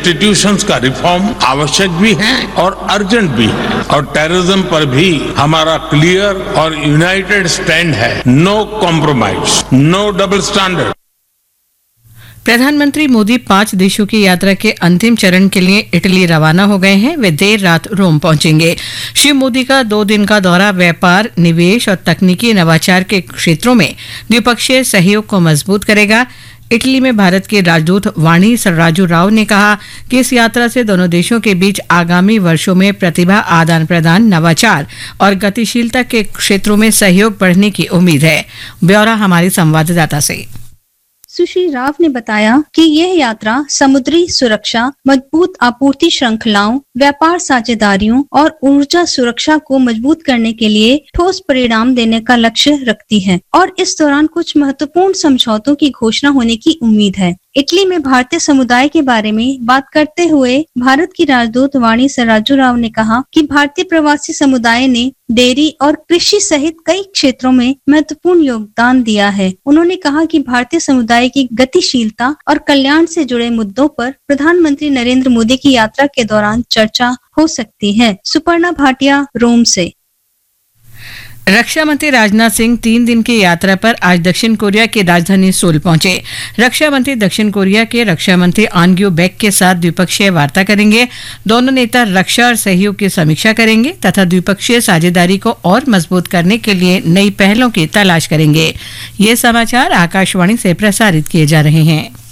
Institutions का reform आवश्यक भी है और अर्जेंट भी है। और टेररिज्म पर भी हमारा क्लियर और यूनाइटेड स्टैंड है। No compromise, no double standard. प्रधानमंत्री मोदी 5 देशों की यात्रा के अंतिम चरण के लिए इटली रवाना हो गए हैं। वे देर रात रोम पहुंचेंगे। श्री मोदी का 2 दिन का दौरा व्यापार, निवेश और तकनीकी नवाचार के क्षेत्रों में द्विपक्षीय सहयोग को मजबूत करेगा। इटली में भारत के राजदूत वाणी सराजू राव ने कहा कि इस यात्रा से दोनों देशों के बीच आगामी वर्षों में प्रतिभा आदान प्रदान, नवाचार और गतिशीलता के क्षेत्रों में सहयोग बढ़ने की उम्मीद है। ब्यौरा हमारी संवाददाता से। सुश्री राव ने बताया कि यह यात्रा समुद्री सुरक्षा, मजबूत आपूर्ति श्रृंखलाओं, व्यापार साझेदारियों और ऊर्जा सुरक्षा को मजबूत करने के लिए ठोस परिणाम देने का लक्ष्य रखती है और इस दौरान कुछ महत्वपूर्ण समझौतों की घोषणा होने की उम्मीद है। इटली में भारतीय समुदाय के बारे में बात करते हुए भारत की राजदूत वाणी सराजू राव ने कहा कि भारतीय प्रवासी समुदाय ने डेयरी और कृषि सहित कई क्षेत्रों में महत्वपूर्ण योगदान दिया है। उन्होंने कहा कि भारतीय समुदाय की गतिशीलता और कल्याण से जुड़े मुद्दों पर प्रधानमंत्री नरेंद्र मोदी की यात्रा के दौरान चर्चा हो सकती है। सुपर्णा भाटिया, रोम से। रक्षा मंत्री राजनाथ सिंह 3 दिन की यात्रा पर आज दक्षिण कोरिया की राजधानी सोल पहुंचे। रक्षा मंत्री दक्षिण कोरिया के रक्षा मंत्री अन ग्यू बैक के साथ द्विपक्षीय वार्ता करेंगे। दोनों नेता रक्षा और सहयोग की समीक्षा करेंगे तथा द्विपक्षीय साझेदारी को और मजबूत करने के लिए नई पहलों की तलाश करेंगे। ये समाचार आकाशवाणी से प्रसारित किए जा रहे हैं।